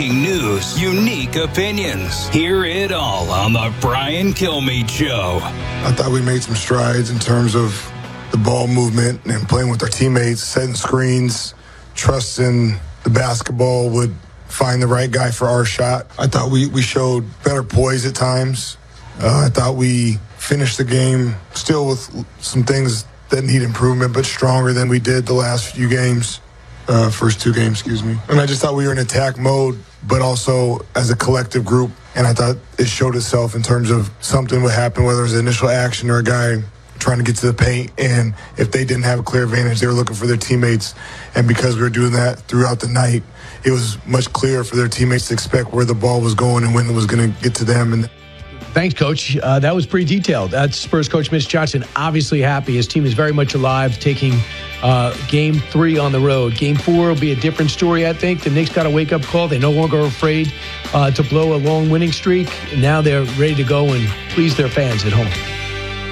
breaking news, unique opinions. Hear it all on the Brian Kilmeade Show. I thought we made some strides in terms of the ball movement and playing with our teammates, setting screens, trusting the basketball would find the right guy for our shot. I thought we showed better poise at times. I thought we finished the game still with some things that need improvement, but stronger than we did the last few games, first two games, And I just thought we were in attack mode, but also as a collective group. And I thought it showed itself in terms of something would happen, whether it was an initial action or a guy trying to get to the paint. And if they didn't have a clear advantage, they were looking for their teammates. And because we were doing that throughout the night, it was much clearer for their teammates to expect where the ball was going and when it was going to get to them. And thanks, Coach. That was pretty detailed. That's Spurs coach Mitch Johnson, obviously happy. His team is very much alive, taking Game 3 on the road. Game 4 will be a different story, I think. The Knicks got a wake-up call. They're no longer afraid to blow a long winning streak. Now they're ready to go and please their fans at home.